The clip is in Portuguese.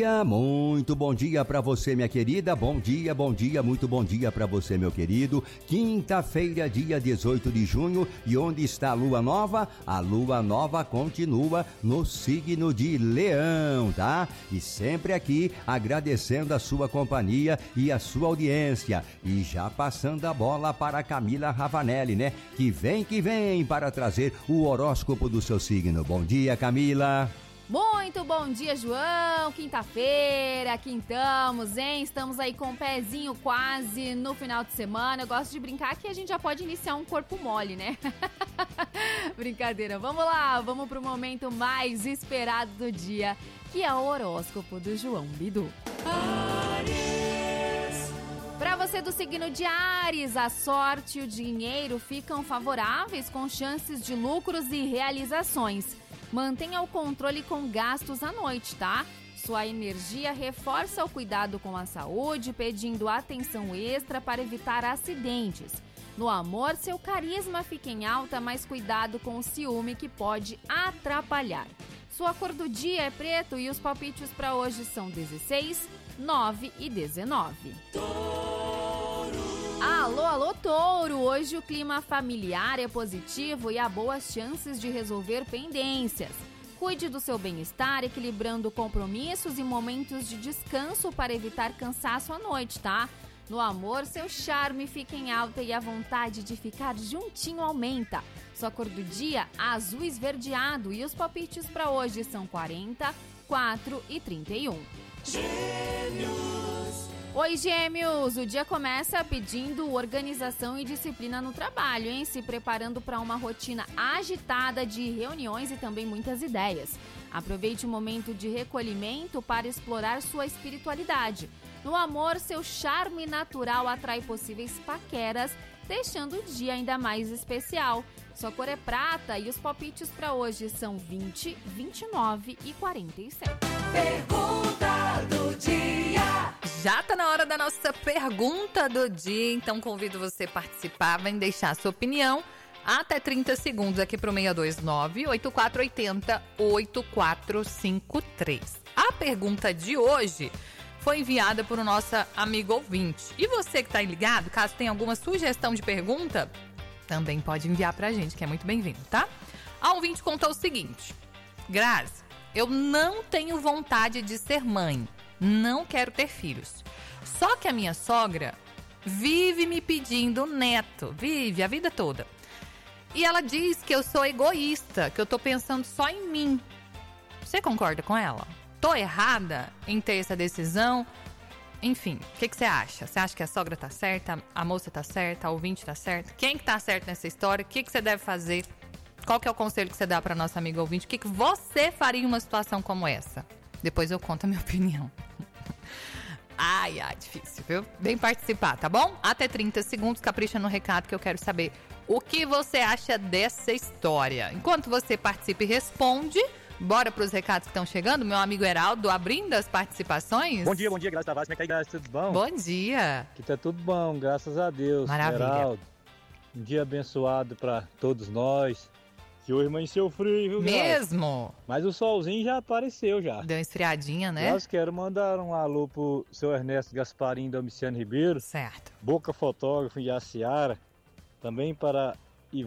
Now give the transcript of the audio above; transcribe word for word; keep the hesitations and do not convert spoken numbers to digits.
dia, muito bom dia para você, minha querida. Bom dia, bom dia, muito bom dia para você, meu querido. Quinta-feira, dia dezoito de junho, e onde está a lua nova? A lua nova continua no signo de Leão, tá? E sempre aqui agradecendo a sua companhia e a sua audiência. E já passando a bola para a Camila Ravanelli, né? Que vem, que vem para trazer o horóscopo do seu signo. Bom dia, Camila. Muito bom dia, João. Quinta-feira, quintamos, hein? Estamos aí com o pezinho quase no final de semana. Eu gosto de brincar que a gente já pode iniciar um corpo mole, né? Brincadeira. Vamos lá, vamos pro momento mais esperado do dia, que é o horóscopo do João Bidu. Para você do signo de Áries, a sorte e o dinheiro ficam favoráveis com chances de lucros e realizações. Mantenha o controle com gastos à noite, tá? Sua energia reforça o cuidado com a saúde, pedindo atenção extra para evitar acidentes. No amor, seu carisma fica em alta, mas cuidado com o ciúme que pode atrapalhar. Sua cor do dia é preto e os palpites para hoje são dezesseis, nove e dezenove. Alô, alô, Touro! Hoje o clima familiar é positivo e há boas chances de resolver pendências. Cuide do seu bem-estar, equilibrando compromissos e momentos de descanso para evitar cansaço à noite, tá? No amor, seu charme fica em alta e a vontade de ficar juntinho aumenta. Sua cor do dia, azul esverdeado, e os palpites para hoje são quarenta, quatro e trinta e um. Gêmeos. Oi, Gêmeos! O dia começa pedindo organização e disciplina no trabalho, hein? Se preparando para uma rotina agitada de reuniões e também muitas ideias. Aproveite o momento de recolhimento para explorar sua espiritualidade. No amor, seu charme natural atrai possíveis paqueras, deixando o dia ainda mais especial. Sua cor é prata e os palpites para hoje são vinte, vinte e nove e quarenta e sete. Pergunta do dia. Já tá na hora da nossa pergunta do dia, então convido você a participar, vem deixar a sua opinião até trinta segundos aqui pro seis dois nove, oito quatro oito zero, oito quatro cinco três. A pergunta de hoje foi enviada por um nosso amigo ouvinte. E você que tá aí ligado, caso tenha alguma sugestão de pergunta, também pode enviar pra gente, que é muito bem-vindo, tá? A ouvinte contou o seguinte: Grazi, eu não tenho vontade de ser mãe, não quero ter filhos. Só que a minha sogra vive me pedindo neto, vive a vida toda. E ela diz que eu sou egoísta, que eu tô pensando só em mim. Você concorda com ela? Tô errada em ter essa decisão? Enfim, o que, que você acha? Você acha que a sogra tá certa, a moça tá certa, a ouvinte tá certa? Quem que tá certo nessa história? O que, que você deve fazer? Qual que é o conselho que você dá pra nossa amiga ouvinte? O que, que você faria em uma situação como essa? Depois eu conto a minha opinião. Ai, ai, difícil, viu? Vem participar, tá bom? Até trinta segundos, capricha no recado que eu quero saber o que você acha dessa história. Enquanto você participa e responde, bora pros recados que estão chegando. Meu amigo Heraldo abrindo as participações. Bom dia, bom dia, Graça Tavares. Como é que tá, Graça? Tudo bom? Bom dia. Aqui tá tudo bom, graças a Deus. Maravilha. Heraldo, um dia abençoado pra todos nós. Que hoje amanheceu frio, viu, Graça? Mesmo? Mas o solzinho já apareceu já. Deu uma esfriadinha, né? Nós quero mandar um alô pro seu Ernesto Gasparim Domiciano Ribeiro. Certo. Boca Fotógrafo de Aciara. Também para